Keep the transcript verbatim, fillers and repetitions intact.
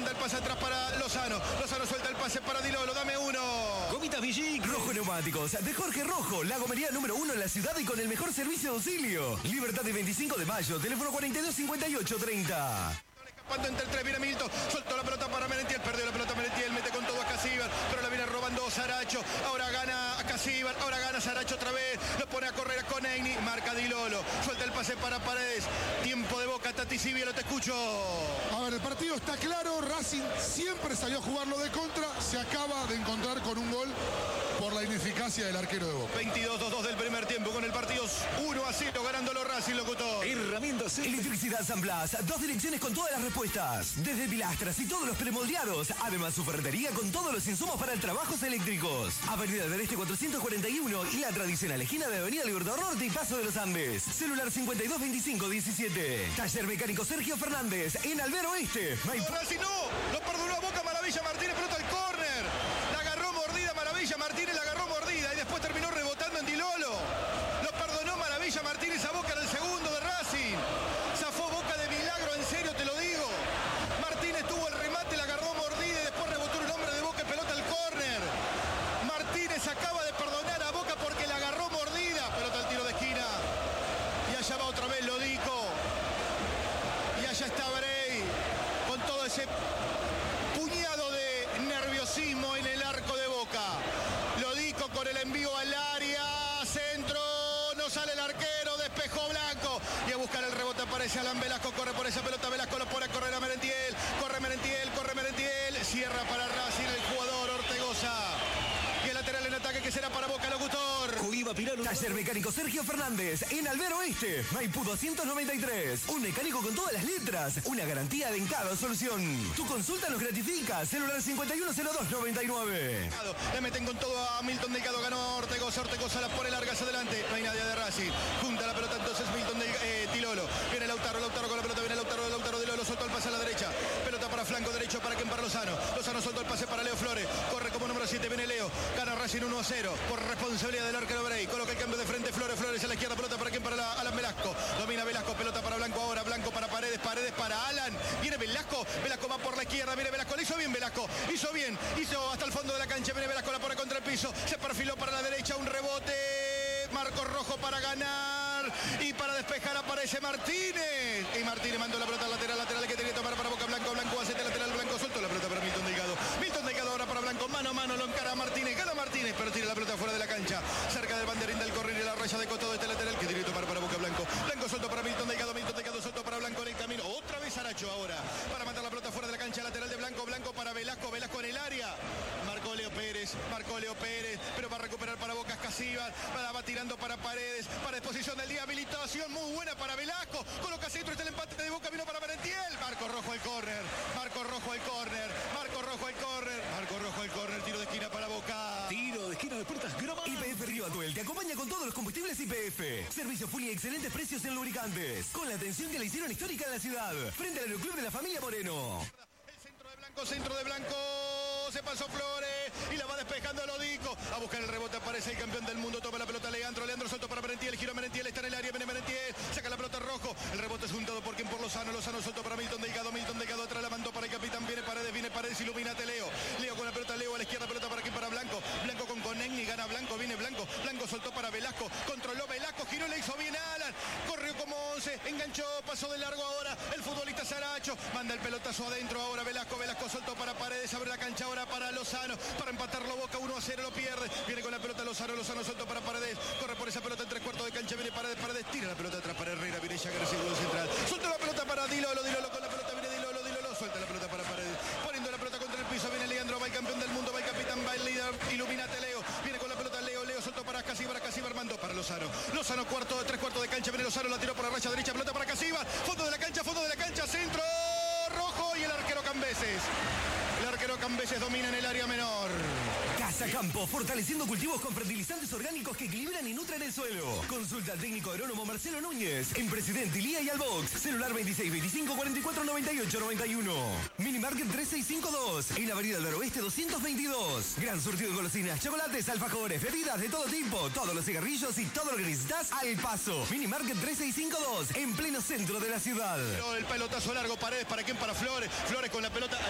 manda el pase atrás para Lozano. Lozano suelta el pase para Di Lolo. Dame uno. Gomitas Villic. Rojo Neumáticos, de Jorge Rojo, la gomería número uno en la ciudad y con el mejor servicio de auxilio. Libertad de veinticinco de mayo, teléfono cuarenta y dos cincuenta y ocho treinta. Escapando entre el tres, viene Milton, soltó la pelota para Merentiel, perdió la pelota Merentiel, mete con todo a Casíbar, pero la viene robando Saracho, ahora gana a Casíbar, ahora gana Saracho otra vez, lo pone a correr a Conegni, marca Di Lolo, suelta el pase para Paredes, tiempo de Boca, Tati Sibielo, te escucho. A ver, el partido está claro, Racing siempre salió a jugarlo de contra, se acaba de encontrar con un gol por la ineficacia del arquero de Boca. veintidós dos dos del primer tiempo, con el partido uno a cero, ganándolo Racing, locutor. Herramientas. Electricidad San Blas, dos direcciones con todas las respuestas. Desde pilastras y todos los premoldeados. Además, su ferretería con todos los insumos para trabajos eléctricos. Avenida del Este cuatrocientos cuarenta y uno y la tradicional esquina de Avenida Libertador Norte y Paso de los Andes. Celular cincuenta y dos veinticinco diecisiete. Taller mecánico Sergio Fernández en Albero Oeste. No, Racing no, lo perdonó a Boca, Maravilla Martínez, pelota al córner. La agarró mordida Maravilla Martínez, la agarró mordida y después terminó rebotando en Di Lolo. Lo perdonó Maravilla Martínez a Boca en el segundo de Racing. Zafó Boca de milagro, en serio te lo digo. Martínez tuvo el remate, la agarró mordida y después rebotó un hombre de Boca y pelota al córner. Martínez acaba de perdonar a Boca porque la agarró mordida. Pelota al tiro de esquina. Y allá va otra vez Lodico. Y allá está Bray con todo ese puñado de nerviosismo en el arco de Boca. Lodico con el envío al área. Centro. No sale el arquero. Despejó Blanco. Y a buscar el rebote aparece Alan Velasco. Corre por esa pelota. Velasco lo pone a correr a Merentiel. Corre Merentiel. Corre Merentiel. Cierra para Racing el jugador Ortegoza. Y el lateral en ataque que será para Boca, locutor. Coiba Pirano. Taller mecánico Sergio Fernández en Albero Oeste. Maipú doscientos noventa y tres. Un mecánico con todas las letras. Una garantía de en cada solución. Tu consulta nos gratifica. Celular cincuenta y uno cero dos noventa y nueve. Le meten con todo a Milton Delgado. Ganó Ortegoza. Ortegoza la pone larga hacia adelante. No hay nadie de Racing. Junta la pelota entonces Milton Delgado. Eh, Di Lolo. Viene Lautaro. Lautaro con la pelota. Viene Lautaro. Lautaro Di Lolo. Soltó el pase a la derecha. Pelota para flanco derecho. ¿Para quien? Para Lozano. Lozano soltó el pase para Leo Flores. Corre como número siete. Viene Leo. Gana Racing uno a cero. Por responsabilidad del arquero Bray. Coloca el cambio de frente. Flores. Flores a la izquierda. Pelota para quien? Para la, Alan Velasco. Domina Velasco. Pelota para Blanco ahora. Blanco para Paredes. Paredes para Alan. Viene Velasco. Velasco va por la izquierda. Viene Velasco. Le hizo bien Velasco. Hizo bien. Hizo hasta el fondo de la cancha. Viene Velasco. La pone contra el piso. Se perfiló para la derecha. Un rebote. Marco rojo para ganar. Y para despejar aparece Martínez. Y Martínez mandó la pelota al lateral. Lateral que tenía que tomar para Boca. Blanco. Blanco hace el lateral. Blanco suelto la pelota para Milton Delgado. Milton Delgado ahora para Blanco. Mano a mano. Lo encara Martínez. Gana Martínez. Pero tira la pelota fuera de la cancha. Cerca del banderín del correr y la raya de coto de este lateral que tiene que tomar para Boca. Blanco. Blanco suelto para Milton Delgado. Milton Delgado suelto para Blanco en el camino. Otra vez Aracho ahora. Para mandar la pelota fuera de la cancha. Lateral de Blanco. Blanco para Velasco. Velasco en el área. Marcó Leo Pérez. Marcó Leo Pérez. Pero va a recuperar para Boca Casíbar. Va tirando para Paredes. Para disposición del día. Habilitación muy buena para Velasco. Coloca centro. Está el empate de Boca. Vino para Merentiel. Marco Rojo el córner. Marco Rojo el córner. Marco Rojo el córner. Marco Rojo el córner. Tiro de esquina para Boca. Tiro de esquina de puertas Groma. Y P F Río Atuel te acompaña con todos los combustibles Y P F. Servicio full y excelentes precios en lubricantes. Con la atención que le hicieron histórica en la ciudad. Frente al Aeroclub de la familia Moreno. El centro de Blanco. Centro de Blanco. Se pasó Flores y la va despejando Lodico. A buscar el rebote aparece el campeón del mundo. Toma la pelota Leandro. Leandro suelto para Merentiel. Giro Merentiel. Está en el área. Viene Merentiel. Saca la pelota Rojo. El rebote es juntado por quien por Lozano. Lozano suelto para Milton Delgado. Milton Delgado atrás la mandó para el capitán. Viene Paredes. Viene Paredes. Ilumínate Leo. Leo con la pelota. Leo a la izquierda. Pelota para aquí para Blanco. Blanco con Conegni. Gana Blanco. Viene Blanco. Blanco soltó para Velasco. Controló Velasco. Giró. Le hizo bien a Alan. Corrió como once. Enganchó. Pasó de largo ahora. El futbolista Saracho. Manda el pelotazo adentro. Ahora Velasco. Velasco soltó para Paredes. Abre la cancha ahora para Lozano. Para empatarlo Boca, uno a cero, lo pierde. Viene con la pelota Lozano, Lozano suelto para Paredes. Corre por esa pelota en tres cuartos de cancha. Viene Paredes, Paredes tira la pelota atrás para Herrera. Viene Jagger, segundo central. Suelta la pelota para Di Lolo, Di Lolo con la pelota. Viene Di Lolo, Di Lolo. Suelta la pelota para Paredes. Poniendo la pelota contra el piso. Viene Leandro, va el campeón del mundo, va el capitán, va el líder. Ilumínate Leo. Viene con la pelota Leo, Leo suelto para Casíbar, Casíbar mandó para Lozano. Lozano cuarto, tres cuartos de cancha. Viene Lozano, la tiró por la raya derecha. Pelota para Casíbar. Fondo de la cancha, fondo de la cancha. Centro rojo y el arquero Cambeses. El arquero Cambeses domina en el área menor. Casa Campo, fortaleciendo cultivos con fertilizantes orgánicos que equilibran y nutren el suelo. Consulta al técnico agrónomo Marcelo Núñez en Presidente Ilía y Albox. Celular veintiséis veinticinco cuarenta y cuatro noventa y ocho noventa y uno. Minimarket tres seis cinco dos en la Avenida del Oeste doscientos veintidós. Gran surtido de golosinas, chocolates, alfajores, bebidas de todo tipo, todos los cigarrillos y todo lo que necesitas al paso. Minimarket tres seis cinco dos en pleno centro de la ciudad. El pelotazo largo, Paredes, ¿para quién? Para Flores. Flores con la pelota.